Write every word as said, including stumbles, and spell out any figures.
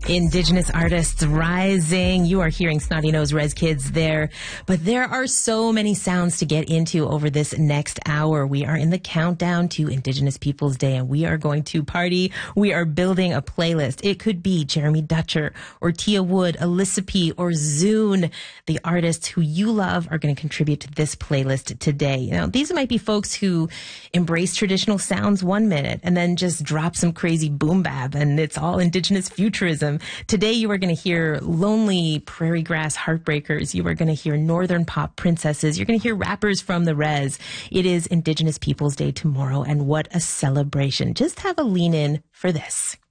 Indigenous artists rising. You are hearing Snotty Nose Res Kids there. But there are so many sounds to get into over this next hour. We are in the countdown to Indigenous Peoples Day, and we are going to party. We are building a playlist. It could be Jeremy Dutcher or Tia Wood, Alyssa P, or Zune. The artists who you love are going to contribute to this playlist today. Now, these might be folks who embrace traditional sounds one minute and then just drop some crazy boom bap, and it's all Indigenous futurism. Today, you are going to hear lonely prairie grass heartbreakers. You are going to hear northern pop princesses. You're going to hear rappers from the res. It is Indigenous Peoples Day tomorrow, and what a celebration. Just have a lean in for this.